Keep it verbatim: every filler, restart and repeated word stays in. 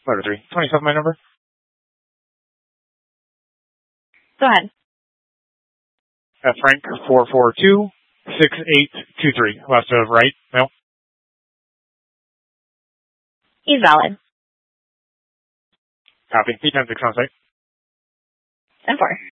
Letter three. twenty-seven, my number. Go ahead. Uh, Frank, four four two, six eight two three. Left of right? No? He's valid. Copy. P ten six on site. ten four.